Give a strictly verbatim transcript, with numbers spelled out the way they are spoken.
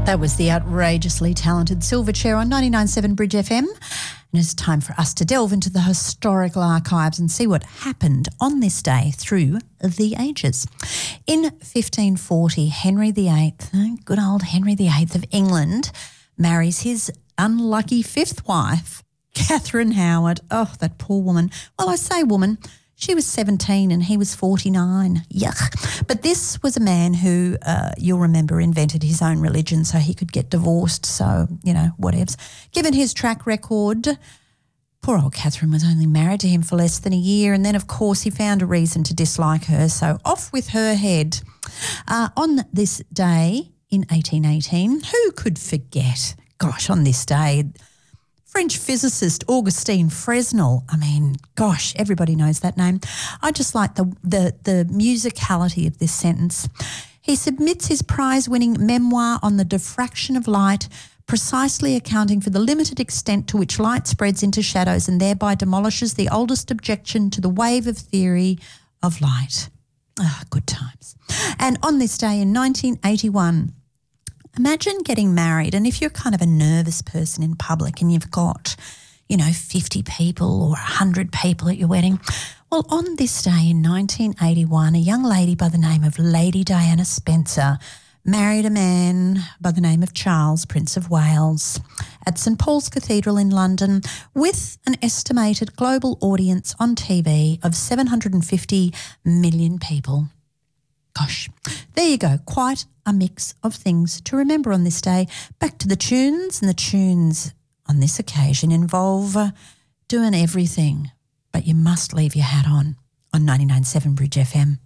That was the outrageously talented Silverchair on ninety-nine point seven Bridge F M. And it's time for us to delve into the historical archives and see what happened on this day through the ages. In fifteen forty, Henry the Eighth, good old Henry the Eighth of England, marries his unlucky fifth wife, Catherine Howard. Oh, that poor woman. Well, I say woman. She was seventeen and he was forty-nine. Yuck. But this was a man who, uh, you'll remember, invented his own religion so he could get divorced. So, you know, whatevs. Given his track record, poor old Catherine was only married to him for less than a year, and then, of course, he found a reason to dislike her, so off with her head. Uh, on this day in eighteen eighteen, who could forget, gosh, on this day, French physicist Augustin Fresnel. I mean, gosh, everybody knows that name. I just like the, the, the musicality of this sentence. He submits his prize-winning memoir on the diffraction of light, precisely accounting for the limited extent to which light spreads into shadows and thereby demolishes the oldest objection to the wave of theory of light. Ah, good times. And on this day in nineteen eighty-one, imagine getting married, and if you're kind of a nervous person in public and you've got, you know, fifty people or one hundred people at your wedding. Well, on this day in nineteen eighty-one, a young lady by the name of Lady Diana Spencer married a man by the name of Charles, Prince of Wales, at St Paul's Cathedral in London with an estimated global audience on T V of seven hundred fifty million people. Gosh, there you go. Quite a mix of things to remember on this day. Back to the tunes, and the tunes on this occasion involve uh, doing everything, but you must leave your hat on on ninety-nine point seven Bridge F M.